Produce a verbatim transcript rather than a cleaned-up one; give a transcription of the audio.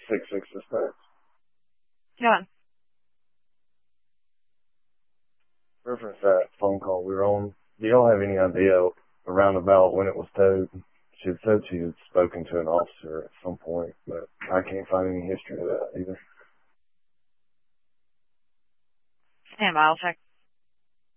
six six dispatch. Yeah. Reference that phone call we were on. Do y'all have any idea around about when it was towed? She had said she had spoken to an officer at some point, but I can't find any history of that either. Stand by, I'll check.